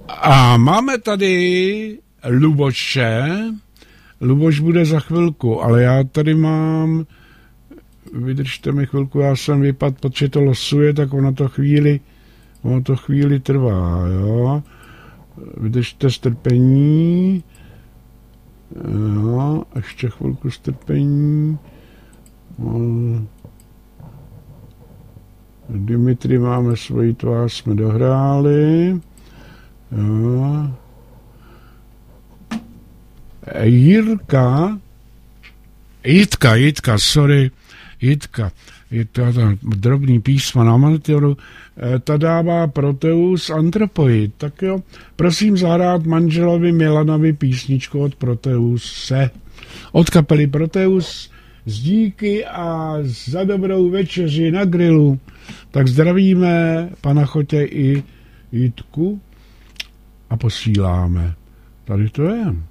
A máme tady Luboše. Luboš bude za chvilku, ale já tady mám... Vydržte mi chvilku, já jsem vypadl, protože to losuje, tak ono to chvíli trvá, jo. Vydržte strpení. Jo, ještě chvilku strpení. Dimitri, máme svoji tvář, jsme dohráli. Jo. Jitka, sorry. Jitka, je to drobný písmo na monitoru, ta dává Proteus Anthropoid. Tak jo, prosím zahrát manželovi Milanovi písničku od Proteuse. Od kapely Proteus z díky a za dobrou večeři na grilu. Tak zdravíme pana Chotě i Jitku a posíláme. Tady to je.